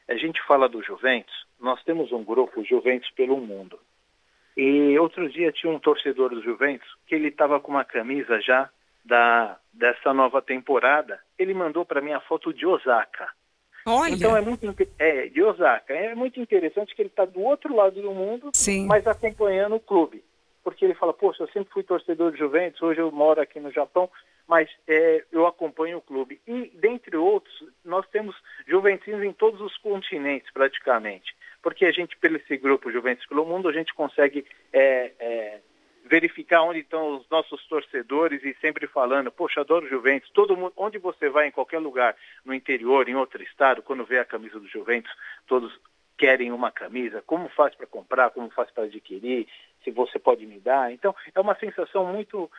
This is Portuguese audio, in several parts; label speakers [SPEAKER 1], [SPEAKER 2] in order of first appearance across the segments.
[SPEAKER 1] a gente fala do Juventus, nós temos um grupo Juventus pelo Mundo. E outro dia tinha um torcedor do Juventus que ele estava com uma camisa já dessa nova temporada. Ele mandou para mim a foto de Osaka.
[SPEAKER 2] Olha,
[SPEAKER 1] Então de Osaka. É muito interessante que ele está do outro lado do mundo,
[SPEAKER 2] sim.
[SPEAKER 1] mas acompanhando o clube. Porque ele fala, poxa, eu sempre fui torcedor de Juventus, hoje eu moro aqui no Japão, mas eu acompanho o clube. E, dentre outros, nós temos juventinos em todos os continentes, praticamente. Porque a gente, pelo esse grupo Juventus pelo Mundo, a gente consegue verificar onde estão os nossos torcedores e sempre falando, poxa, adoro Juventus. Todo mundo, onde você vai, em qualquer lugar, no interior, em outro estado, quando vê a camisa do Juventus, todos querem uma camisa. Como faz para comprar, como faz para adquirir, se você pode me dar. Então, é uma sensação muito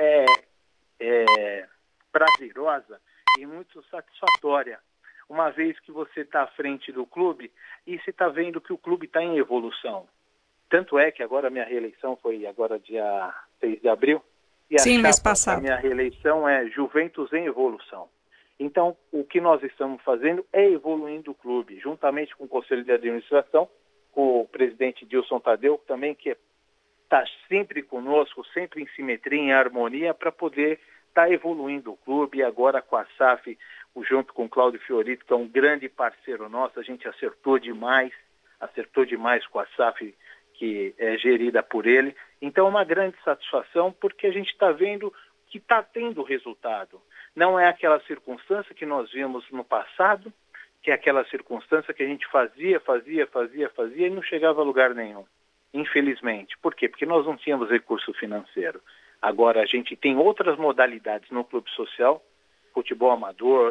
[SPEAKER 1] prazerosa e muito satisfatória. Uma vez que você está à frente do clube e você está vendo que o clube está em evolução. Tanto é que agora a minha reeleição foi agora dia 6 de abril, e a
[SPEAKER 2] Sim, mês
[SPEAKER 1] chapa da
[SPEAKER 2] passado.
[SPEAKER 1] minha reeleição é Juventus em Evolução. Então, o que nós estamos fazendo é evoluindo o clube, juntamente com o Conselho de Administração, com o presidente Dilson Tadeu, também que está sempre conosco, sempre em simetria, em harmonia, para poder estar evoluindo o clube. E agora com a SAF, junto com o Cláudio Fiorito, que é um grande parceiro nosso, a gente acertou demais com a SAF, que é gerida por ele. Então é uma grande satisfação, porque a gente está vendo que está tendo resultado. Não é aquela circunstância que nós vimos no passado, que é aquela circunstância que a gente fazia e não chegava a lugar nenhum. Infelizmente. Por quê? Porque nós não tínhamos recurso financeiro. Agora a gente tem outras modalidades no clube social, futebol amador,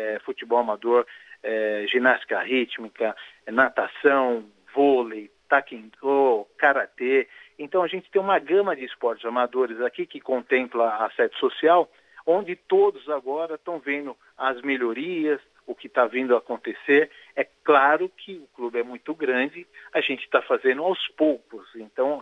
[SPEAKER 1] ginástica rítmica, natação, vôlei, taekwondo, karatê. Então a gente tem uma gama de esportes amadores aqui que contempla a sede social, onde todos agora estão vendo as melhorias, o que está vindo a acontecer. É claro que o clube é muito grande, a gente está fazendo aos poucos. Então